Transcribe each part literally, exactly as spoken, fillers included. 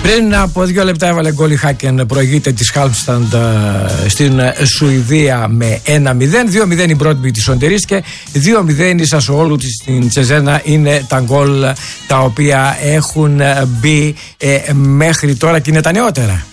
Πριν από δύο λεπτά έβαλε γκολ η Χάκεν, προηγείται της Χάλμσταντ στην Σουηδία με ένα μηδέν. δύο μηδέν η Μπρόντμπι της Σοντερής και δύο μηδέν η Σασουόλου της στην Τσεζένα. Είναι τα γκολ τα οποία έχουν μπει ε, μέχρι τώρα και είναι τα νεότερα.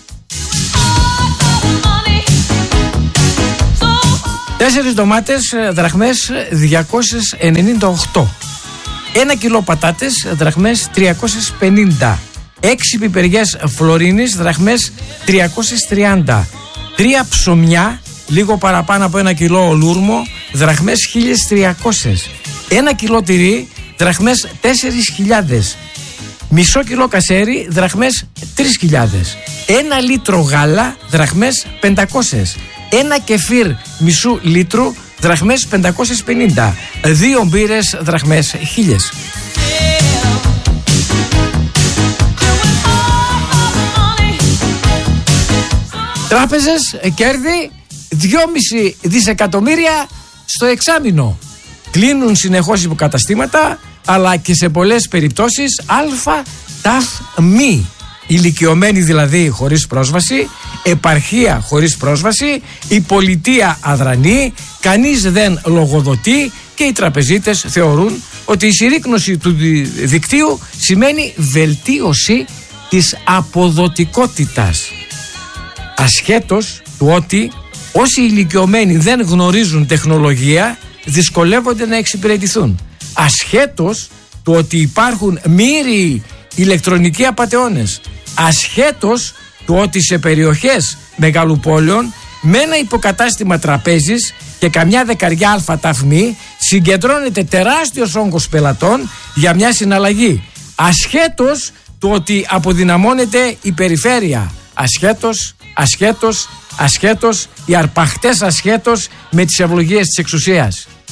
Τέσσερις ντομάτες δραχμές διακόσιες ενενήντα οκτώ. Ένα κιλό πατάτες δραχμές τριακόσιες πενήντα. Έξι πιπεριές φλωρίνης δραχμές τριακόσιες τριάντα. Τρία ψωμιά, λίγο παραπάνω από ένα κιλό λούρμο, δραχμές χίλιες τριακόσιες. Ένα κιλό τυρί, δραχμές τέσσερις χιλιάδες. Μισό κιλό κασέρι, δραχμές τρεις χιλιάδες. Ένα λίτρο γάλα, δραχμές πεντακόσιες. Ένα κεφίρ μισού λίτρου, δραχμές πεντακόσιες πενήντα. Δύο μπύρες, δραχμές χίλιες. Τράπεζες κέρδη δυόμισι δισεκατομμύρια στο εξάμηνο. Κλείνουν συνεχώς υποκαταστήματα, αλλά και σε πολλές περιπτώσεις αλφα ταφ μη. Ηλικιωμένοι δηλαδή χωρίς πρόσβαση, επαρχία χωρίς πρόσβαση, η πολιτεία αδρανή, κανείς δεν λογοδοτεί και οι τραπεζίτες θεωρούν ότι η συρρίκνωση του δικτύου σημαίνει βελτίωση της αποδοτικότητας. Ασχέτως του ότι όσοι ηλικιωμένοι δεν γνωρίζουν τεχνολογία δυσκολεύονται να εξυπηρετηθούν. Ασχέτως του ότι υπάρχουν μοίροι ηλεκτρονικοί απατεώνες. Ασχέτως του ότι σε περιοχές μεγαλοπόλεων με ένα υποκατάστημα τραπέζης και καμιά δεκαριά αλφα ταφμή συγκεντρώνεται τεράστιος όγκος πελατών για μια συναλλαγή. Ασχέτως του ότι αποδυναμώνεται η περιφέρεια. Ασχέτως, ασχέτως, ασχέτως, οι αρπαχτές ασχέτως με τις ευλογίες της εξουσίας.